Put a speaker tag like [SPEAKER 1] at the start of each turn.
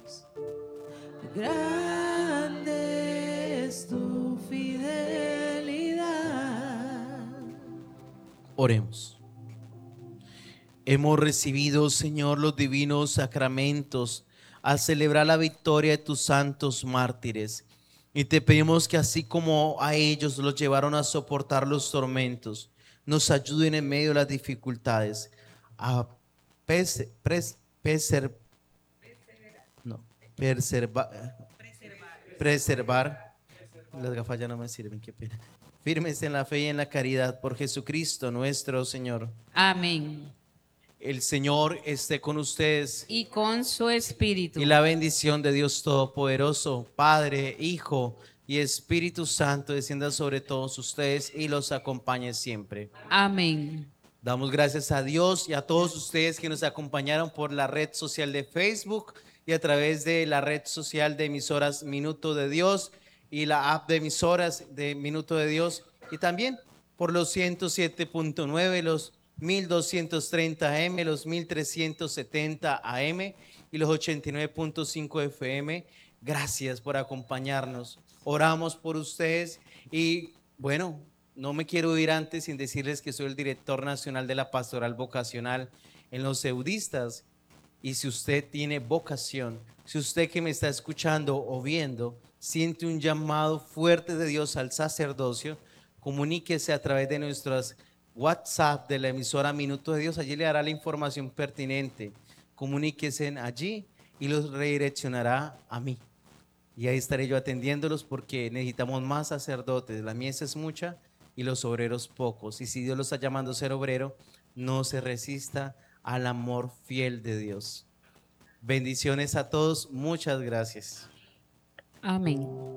[SPEAKER 1] Grande es tu fidelidad.
[SPEAKER 2] Oremos. Hemos recibido, Señor, los divinos sacramentos al celebrar la victoria de tus santos mártires. Y te pedimos que así como a ellos los llevaron a soportar los tormentos, nos ayuden en medio de las dificultades a preservar. Las gafas ya no me sirven, qué pena. Firmes en la fe y en la caridad por Jesucristo nuestro Señor.
[SPEAKER 1] Amén.
[SPEAKER 2] El Señor esté con ustedes.
[SPEAKER 1] Y con su espíritu.
[SPEAKER 2] Y la bendición de Dios Todopoderoso, Padre, Hijo y Espíritu Santo descienda sobre todos ustedes y los acompañe siempre.
[SPEAKER 1] Amén.
[SPEAKER 2] Damos gracias a Dios y a todos ustedes que nos acompañaron por la red social de Facebook y a través de la red social de emisoras Minuto de Dios y la app de emisoras de Minuto de Dios, y también por los 107.9, los 1230 AM, los 1370 AM y los 89.5 FM. Gracias por acompañarnos. Oramos por ustedes y bueno, no me quiero ir antes sin decirles que soy el director nacional de la Pastoral Vocacional en los Eudistas. Y si usted tiene vocación, si usted que me está escuchando o viendo siente un llamado fuerte de Dios al sacerdocio, comuníquese a través de nuestras WhatsApp de la emisora Minuto de Dios. Allí le dará la información pertinente. Comuníquese allí y los redireccionará a mí. Y ahí estaré yo atendiéndolos porque necesitamos más sacerdotes. La mies es mucha y los obreros pocos. Y si Dios lo está llamando a ser obrero, no se resista al amor fiel de Dios. Bendiciones a todos. Muchas gracias.
[SPEAKER 1] Amén.